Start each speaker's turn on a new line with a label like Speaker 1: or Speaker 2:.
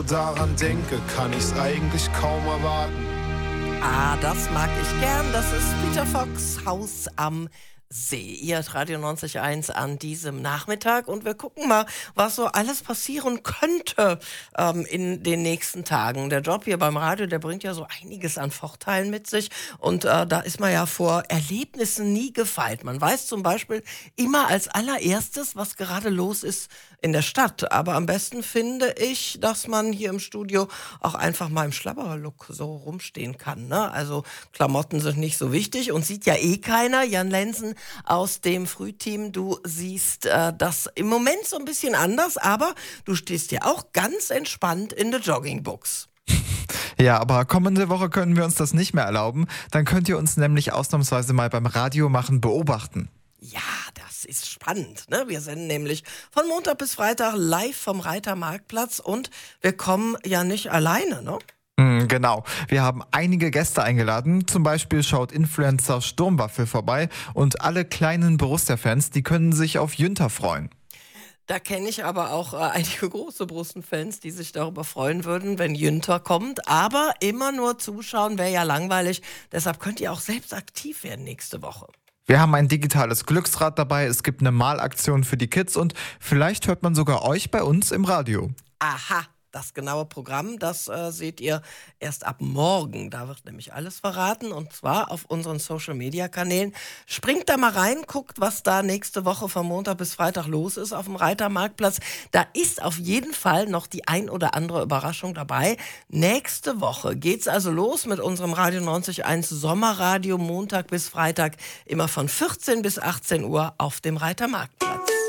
Speaker 1: Daran denke, kann ich's eigentlich kaum erwarten.
Speaker 2: Ah, das mag ich gern. Das ist Peter Fox, Haus am See. Ihr hört Radio 90.1 an diesem Nachmittag und wir gucken mal, was so alles passieren könnte in den nächsten Tagen. Der Job hier beim Radio, der bringt ja so einiges an Vorteilen mit sich und da ist man ja vor Erlebnissen nie gefeit. Man weiß zum Beispiel immer als allererstes, was gerade los ist in der Stadt. Aber am besten finde ich, dass man hier im Studio auch einfach mal im Schlabberlook so rumstehen kann. Ne? Also Klamotten sind nicht so wichtig und sieht ja eh keiner. Jan Lenzen aus dem Frühteam, du siehst das im Moment so ein bisschen anders, aber du stehst ja auch ganz entspannt in der Joggingbox.
Speaker 3: Ja, aber kommende Woche können wir uns das nicht mehr erlauben. Dann könnt ihr uns nämlich ausnahmsweise mal beim Radiomachen beobachten.
Speaker 2: Ja, das ist spannend. Ne? Wir senden nämlich von Montag bis Freitag live vom Reitermarktplatz und wir kommen ja nicht alleine, ne?
Speaker 3: Genau. Wir haben einige Gäste eingeladen. Zum Beispiel schaut Influencer Sturmwaffel vorbei und alle kleinen Borussia-Fans, die können sich auf Jünter freuen.
Speaker 2: Da kenne ich aber auch einige große Borussen-Fans, die sich darüber freuen würden, wenn Jünter kommt. Aber immer nur zuschauen wäre ja langweilig. Deshalb könnt ihr auch selbst aktiv werden nächste Woche.
Speaker 3: Wir haben ein digitales Glücksrad dabei, es gibt eine Malaktion für die Kids und vielleicht hört man sogar euch bei uns im Radio.
Speaker 2: Aha. Das genaue Programm, das seht ihr erst ab morgen. Da wird nämlich alles verraten und zwar auf unseren Social-Media-Kanälen. Springt da mal rein, guckt, was da nächste Woche von Montag bis Freitag los ist auf dem Reitermarktplatz. Da ist auf jeden Fall noch die ein oder andere Überraschung dabei. Nächste Woche geht's also los mit unserem Radio 90.1 Sommerradio Montag bis Freitag immer von 14 bis 18 Uhr auf dem Reitermarktplatz.